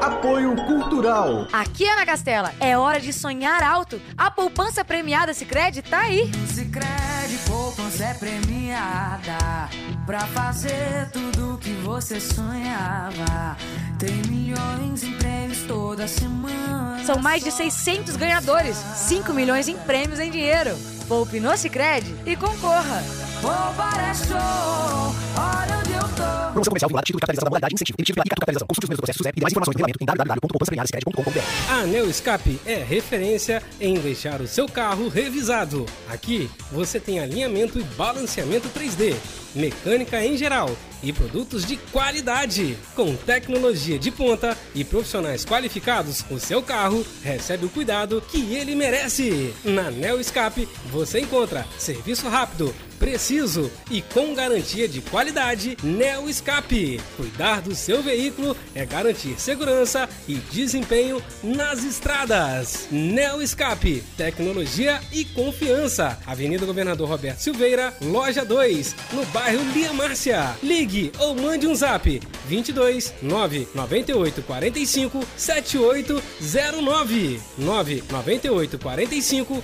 Apoio Cultural. Aqui, Ana Castela, é hora de sonhar alto. A poupança premiada Sicredi tá aí. Sicredi, poupança é premiada pra fazer tudo que você sonhava. Tem milhões em prêmios toda semana. São mais de 600 ganhadores, 5 milhões em prêmios em dinheiro. Poupe no Sicredi e concorra. Poupar é show, olha onde eu tô. Promoção comercial vinculada, título de capitalização da modalidade, incentivo, emitido pela Capitalização. Consulte os meios do processo SUSEP e demais informações no regulamento em www.poupançapremiadasicredi.com.br. A Neo Escape é referência em deixar o seu carro revisado. Aqui você tem alinhamento e balanceamento 3D, mecânica em geral e produtos de qualidade. Com tecnologia de ponta e profissionais qualificados, o seu carro recebe o cuidado que ele merece. Na Neo Escape você encontra serviço rápido, preciso e com garantia de qualidade. Neo Escape. Cuidar do seu veículo é garantir segurança e desempenho nas estradas. Neo Escape. Tecnologia e confiança. Avenida Governador Roberto Silveira, loja 2, no bairro Lia Márcia. Ligue ou mande um zap 22 998 45 7809 998 45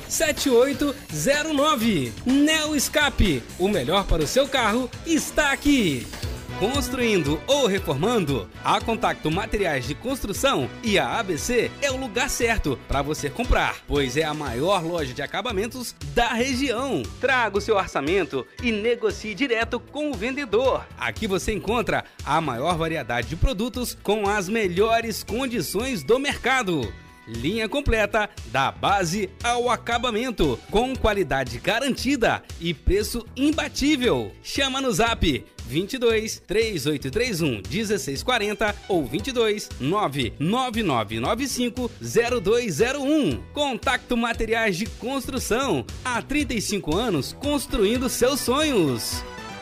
7809. Neo Escape. O melhor para o seu carro está aqui. Construindo ou reformando? A Contacto Materiais de Construção e a ABC é o lugar certo para você comprar, pois é a maior loja de acabamentos da região. Traga o seu orçamento e negocie direto com o vendedor. Aqui você encontra a maior variedade de produtos com as melhores condições do mercado. Linha completa da base ao acabamento, com qualidade garantida e preço imbatível. Chama no zap 22 3831 1640 ou 22 99995 0201. Contacto Materiais de Construção. Há 35 anos construindo seus sonhos.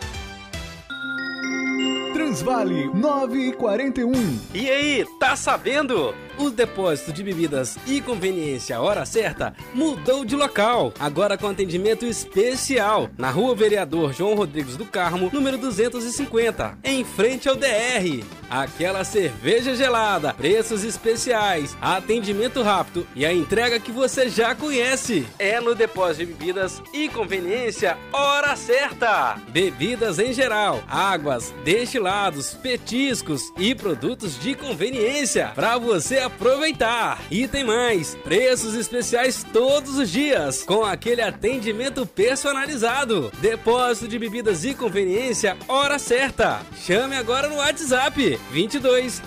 Transvale 9h41. E aí, tá sabendo? O depósito de bebidas e conveniência Hora Certa mudou de local, agora com atendimento especial, na Rua Vereador João Rodrigues do Carmo, número 250, em frente ao DR. Aquela cerveja gelada, preços especiais, atendimento rápido e a entrega que você já conhece. É no depósito de bebidas e conveniência Hora Certa. Bebidas em geral, águas, destilados, petiscos e produtos de conveniência para você aproveitar. E tem mais, preços especiais todos os dias, com aquele atendimento personalizado. Depósito de bebidas e conveniência Hora Certa. Chame agora no WhatsApp 22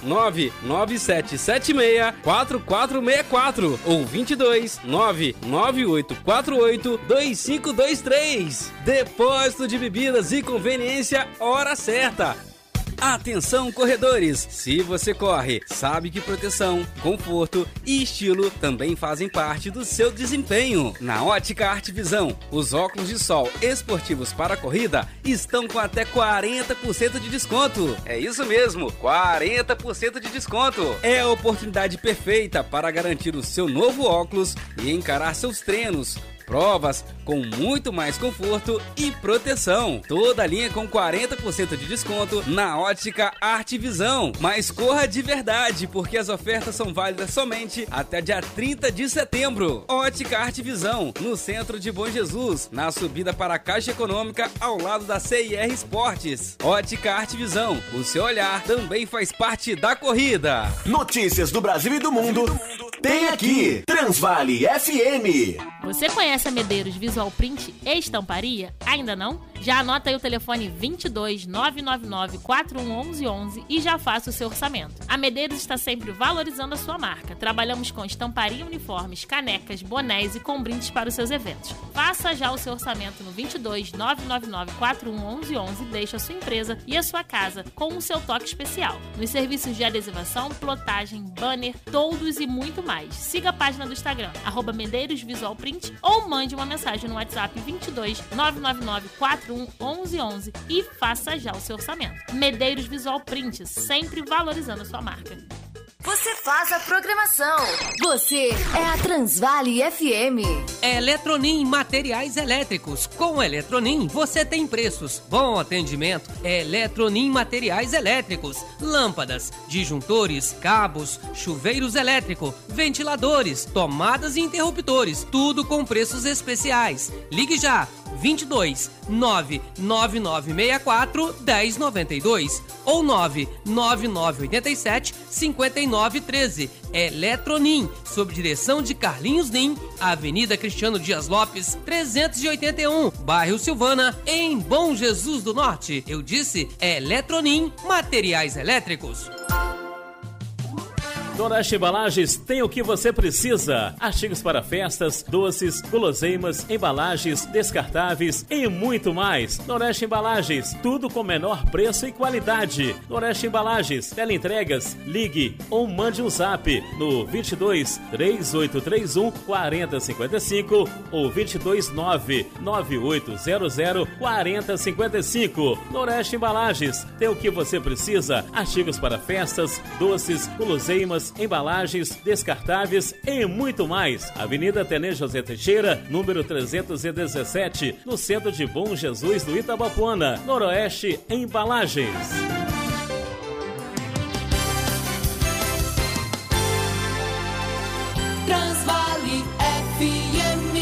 99776 4464 ou 22 99848 2523. Depósito de bebidas e conveniência Hora Certa. Atenção, corredores! Se você corre, sabe que proteção, conforto e estilo também fazem parte do seu desempenho. Na Ótica Arte Visão, os óculos de sol esportivos para a corrida estão com até 40% de desconto. É isso mesmo, 40% de desconto. É a oportunidade perfeita para garantir o seu novo óculos e encarar seus treinos, provas com muito mais conforto e proteção. Toda a linha com 40% de desconto na Ótica Arte Visão. Mas corra de verdade, porque as ofertas são válidas somente até dia 30 de setembro. Ótica Arte Visão, no centro de Bom Jesus, na subida para a Caixa Econômica, ao lado da CIR Esportes. Ótica Arte Visão, o seu olhar também faz parte da corrida. Notícias do Brasil e do mundo. Tem aqui, Transvale FM. Você conhece a Medeiros Visual Print e Estamparia? Ainda não? Já anota aí o telefone 22 999 411111 e já faça o seu orçamento. A Medeiros está sempre valorizando a sua marca. Trabalhamos com estamparia, uniformes, canecas, bonés e com brindes para os seus eventos. Faça já o seu orçamento no 22 999 411111 e deixe a sua empresa e a sua casa com o seu toque especial. Nos serviços de adesivação, plotagem, banner, toldos e muito mais. Siga a página do Instagram, @Medeiros Visual Print, ou mande uma mensagem no WhatsApp 22 999 411111 e faça já o seu orçamento. Medeiros Visual Print, sempre valorizando a sua marca. Você faz a programação. Você é a Transvale FM. Eletronim Materiais Elétricos. Com Eletronim você tem preços, bom atendimento. Eletronim Materiais Elétricos. Lâmpadas, disjuntores, cabos, chuveiros elétricos, ventiladores, tomadas e interruptores. Tudo com preços especiais. Ligue já. 22 99964 1092 ou 99987 5913. Eletronim, sob direção de Carlinhos Nim, Avenida Cristiano Dias Lopes, 381, bairro Silvana, em Bom Jesus do Norte. Eu disse Eletronim Materiais Elétricos. Noroeste Embalagens tem o que você precisa. Artigos para festas, doces, guloseimas, embalagens, descartáveis e muito mais. Noroeste Embalagens, tudo com menor preço e qualidade. Noroeste Embalagens, teleentregas, ligue ou mande um zap no 22 3831 4055 ou 229 9800 4055. Noroeste Embalagens, tem o que você precisa. Artigos para festas, doces, guloseimas, embalagens, descartáveis e muito mais. Avenida Tenente José Teixeira, número 317, no centro de Bom Jesus do Itabapuana. Noroeste Embalagens. Transvale FM.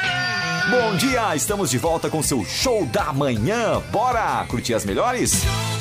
Bom dia, estamos de volta com seu show da manhã. Bora curtir as melhores?